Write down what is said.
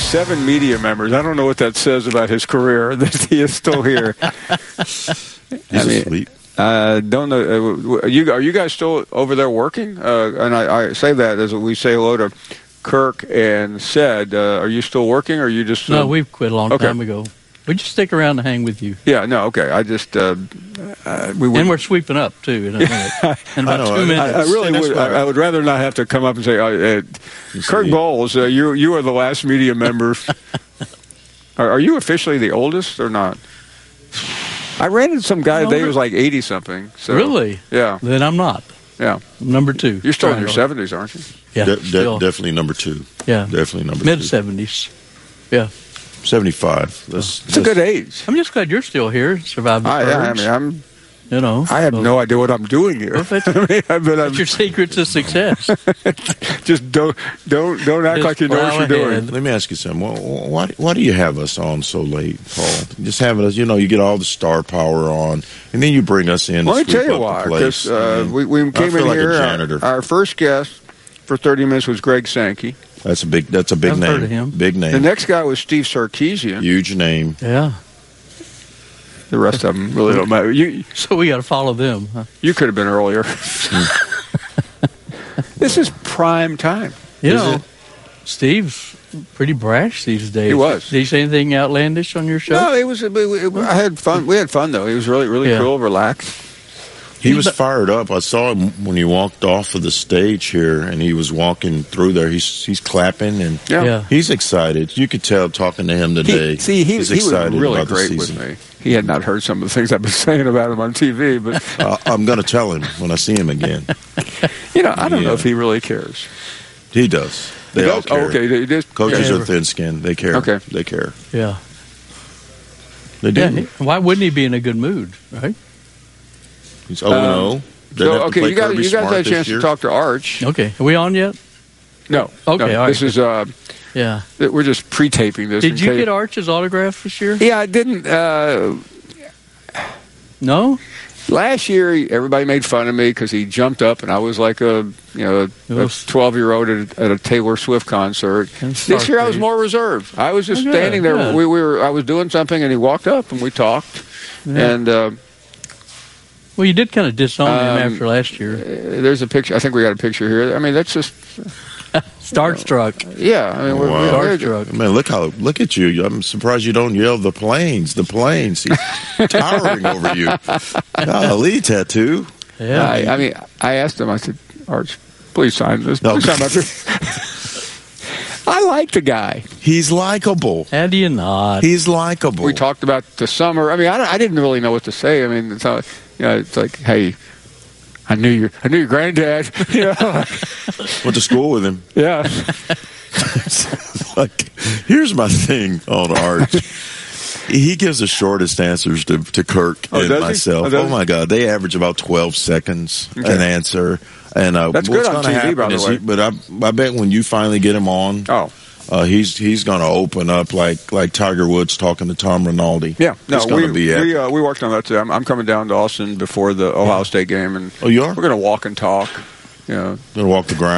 7 media members. I don't know what that says about his career, that he is still here. He's asleep. Don't know. Are you guys still over there working? And I say that as we say hello to Kirk and Sed. Are you still working, or are you just... No, we've quit a long time ago. We just stick around to hang with you. Yeah, no, okay. I just... and we're sweeping up, too, in a minute. In about 2 minutes. I really would. I would rather not have to come up and say, Kirk Bowles, you are the last media member. Are you officially the oldest or not? I ran into some guy today who was like 80-something. So, really? Yeah. Then I'm not. Yeah. I'm number 2. You're still in your 70s, aren't you? Yeah. Definitely number 2. Yeah. Definitely number 2. Mid-70s. Yeah. 75. It's a good age. I'm just glad you're still here, surviving the purge. I have no idea what I'm doing here. That's your secret to success. Just don't act like you know what you're doing. Let me ask you something. Why do you have us on so late, Paul? Just having us, you get all the star power on, and then you bring us in. Well, let me tell you why. Because we came in like here. A janitor. Our first guest for 30 minutes was Greg Sankey. That's a big name. Heard of him. Big name. The next guy was Steve Sarkisian. Huge name. Yeah. The rest of them really don't matter. So we got to follow them. Huh? You could have been earlier. This is prime time. Steve's pretty brash these days. He was. Did he say anything outlandish on your show? No, it was. I had fun. We had fun though. He was really cool, relaxed. He was fired up. I saw him when he walked off of the stage here, and he was walking through there. He's clapping, and he's excited. You could tell talking to him today. He was excited really about great the with season. me. He had not heard some of the things I've been saying about him on TV, but I'm going to tell him when I see him again. I don't know if he really cares. He does. They all care. Oh, okay, he does. Coaches are thin-skinned. They care. Okay, they care. Yeah, they do. Yeah, why wouldn't he be in a good mood, right? He's 0-0. So, okay, you guys had a chance to talk to Arch. Okay, are we on yet? No. Okay, no, all right. This is we're just pre-taping this. Did you get Arch's autograph this year? Yeah, I didn't. No. Last year, everybody made fun of me because he jumped up, and I was like a 12-year-old at a Taylor Swift concert. This year, I was more reserved. I was just standing there. Yeah. I was doing something, and he walked up, and we talked. Yeah. And well, you did kind of disown him after last year. There's a picture. I think we got a picture here. I mean, that's just starstruck. Yeah, I mean, we're starstruck. Man, look at you. I'm surprised you don't yell the planes. The planes. He's towering over you. Golly, tattoo. Yeah. I mean, I asked him. I said, Arch, please sign this. Please sign my I like the guy. He's likable. How do you not? He's likable. We talked about the summer. I mean, I didn't really know what to say. I mean, it's like, hey, I knew your granddad. Went to school with him. Yeah. Like, here's my thing on Arch. He gives the shortest answers to Kirk and myself. Oh my God, they average about 12 seconds an answer. And that's good on TV, by the way. But I bet when you finally get him on, he's going to open up like Tiger Woods talking to Tom Rinaldi. Yeah, no, we worked on that too. I'm coming down to Austin before the Ohio State game, and you are? We're going to walk and talk. Going to walk the ground.